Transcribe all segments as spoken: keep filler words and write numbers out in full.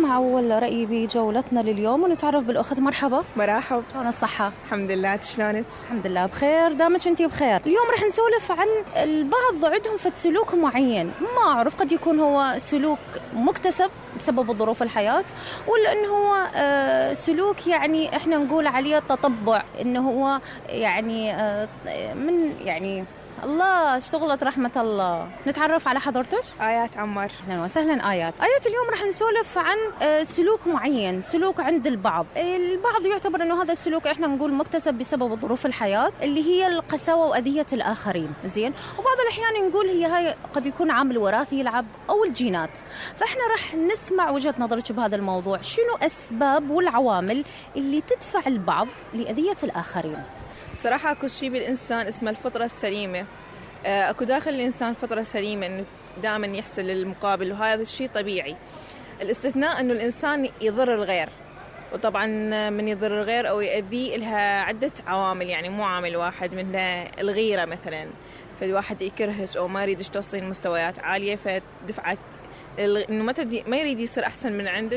نسمع أول رأي بجولتنا لليوم ونتعرف بالأخت. مرحبا. مرحب. شلون الصحة؟ الحمد لله، شلونك؟ الحمد لله بخير، دامك أنتي بخير. اليوم رح نسولف عن البعض عندهم فد سلوك معين، ما أعرف قد يكون هو سلوك مكتسب بسبب ظروف الحياة، ولا إنه هو آه سلوك يعني إحنا نقول عليه تطبع، إنه هو يعني آه من يعني الله اشتغلت رحمة الله. نتعرف على حضرتك. آيات عمر. أهلا وسهلا آيات. آيات اليوم رح نسولف عن سلوك معين، سلوك عند البعض. البعض يعتبر أنه هذا السلوك إحنا نقول مكتسب بسبب ظروف الحياة، اللي هي القساوة وأذية الآخرين، زين. وبعض الأحيان نقول هي هاي قد يكون عامل وراثي يلعب أو الجينات. فإحنا رح نسمع وجهة نظرك بهذا الموضوع، شنو أسباب والعوامل اللي تدفع البعض لأذية الآخرين؟ صراحة أكو شيء بالإنسان اسمه الفطرة السليمة. أكو داخل الإنسان فطرة سليمة إنه دائما يحصل للمقابل، وهذا الشيء طبيعي. الاستثناء إنه الإنسان يضر الغير، وطبعا من يضر الغير أو يأذيه لها عدة عوامل، يعني مو عامل واحد. من الغيرة مثلا، فالواحد يكرهك أو ما يريدش توصلين لمستويات عالية، فدفعت إنه ما تردي ما يريد يصير أحسن من عندك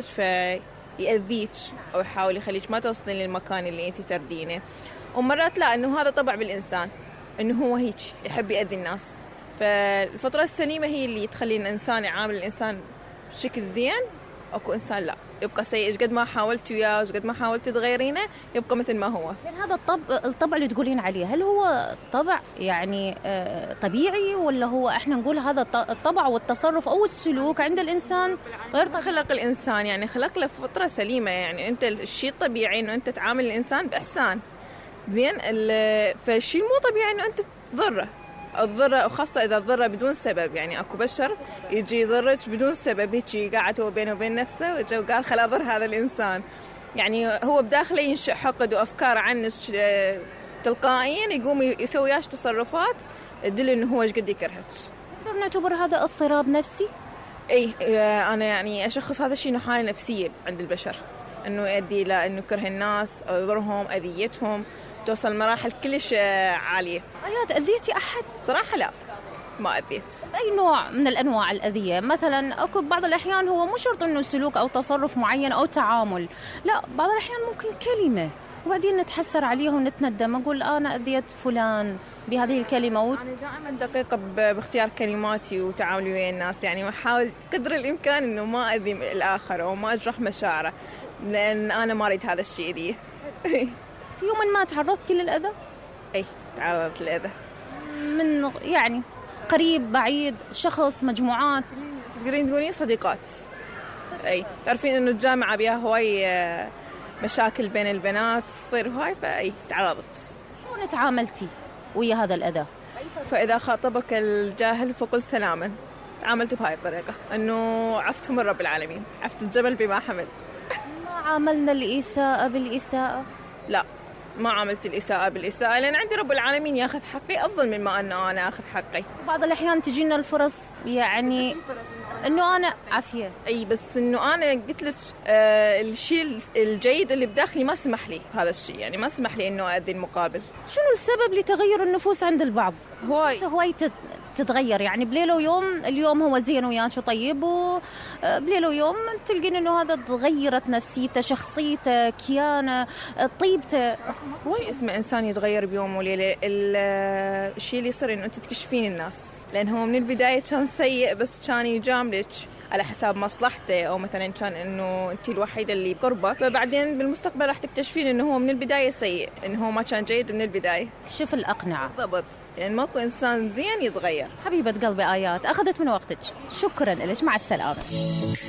فيأذيك أو يحاول يخليك ما توصلين للمكان اللي أنت تردينه. ومرات لا، إنه هذا طبع بالإنسان، إنه هو هيك يحب يأذي الناس. فالفطرة السليمة هي اللي تخلي الإنسان يعامل الإنسان بشكل زين. أكو إنسان لا، يبقى سيء، قد ما حاولت وياه قد ما حاولت تغيرينه يبقى مثل ما هو. زين، هذا الطبع الطبع اللي تقولين عليه، هل هو طبع يعني آه طبيعي، ولا هو احنا نقول هذا الطبع والتصرف او السلوك عند الانسان غير طبيعي؟ خلق الإنسان يعني خلق له فطرة سليمة، يعني أنت الشيء الطبيعي إنه أنت تعامل الإنسان بإحسان، زين. فالشيء مو طبيعي إنه أنت تضره، الضرة، وخاصة إذا الضرة بدون سبب. يعني أكو بشر يجي يضرك بدون سبب، هيك قاعد هو بينه وبين نفسه وجا وقال خل أضر هذا الإنسان. يعني هو بداخله ينشئ حقد وأفكار عنك تلقائيا، يقوم يسوي ياش تصرفات تدل إنه هو إيش قد يكرهك. نقدر نعتبر هذا اضطراب نفسي؟ إيه، أنا يعني أشخص هذا الشيء إنه حالة نفسية عند البشر، إنه يؤدي إلى إنه كره الناس، ضرهم، أذيتهم، توصل مراحل كلش عالية. آيات، أذيتي أحد؟ صراحة لا، ما أذيت. أي نوع من الأنواع الأذية؟ مثلا أكو بعض الأحيان هو مو شرط إنه سلوك أو تصرف معين أو تعامل، لا، بعض الأحيان ممكن كلمة وبعدين نتحسر عليها ونتندم، أقول أنا أذيت فلان بهذه الكلمة و... أنا دائما دقيقة باختيار كلماتي وتعاملي ويا الناس، يعني أحاول قدر الإمكان إنه ما أذي الآخر أو ما أجرح مشاعره، لأن أنا ما أريد هذا الشيء لي. في يوم ما تعرضتي للأذى؟ أي، تعرضت للأذى. من يعني قريب، بعيد، شخص، مجموعات؟ تقدرين تقولين صديقات. أي، تعرفين إنه الجامعة بها هواي مشاكل بين البنات تصير هواي، فأي تعرضت. شو تعاملتي ويا هذا الأذى؟ فإذا خاطبك الجاهل فقل سلاما. تعاملت بهاي الطريقة، إنه عفت من رب العالمين، عفت الجبل بما حمل. ما عاملنا الإساءة بالإساءة؟ لا، ما عملت الإساءة بالإساءة، لأن عندي رب العالمين ياخذ حقي أفضل مما أنه أنا أخذ حقي. بعض الأحيان تجينا الفرص، يعني إنه أنا عافية. أي، بس إنه أنا قلت لك آه الشيء الجيد اللي بداخلي ما سمح لي هذا الشيء، يعني ما سمح لي إنه أؤذي المقابل. شنو السبب لتغير النفوس عند البعض؟ هواي هواي تتغير، يعني بليلة ويوم، اليوم هو زين وياك وطيب، وبليلة ويوم تلقين إنه هذا تغيرت نفسيته، شخصيته، كيانه، طيبته. شيء اسمه إنسان يتغير بيوم وليلة. الشيء اللي يصير إنه أنت تكشفين الناس، لأن هو من البداية كان سيء بس كان يجاملك على حساب مصلحته، أو مثلا كان إنه أنت الوحيدة اللي بقربه، فبعدين بالمستقبل راح تكتشفين إنه هو من البداية سيء، إنه هو ما كان جيد من البداية. شوف الأقنعة بالضبط، يعني ماكو إنسان زين يتغير. حبيبة قلبي آيات، أخذت من وقتك، شكرا لك، مع السلامة.